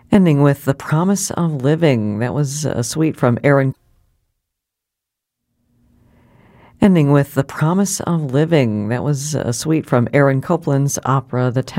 Ending with The Promise of Living. That was a suite from Aaron. Ending with The Promise of Living. That was a suite from Aaron Copland's opera, The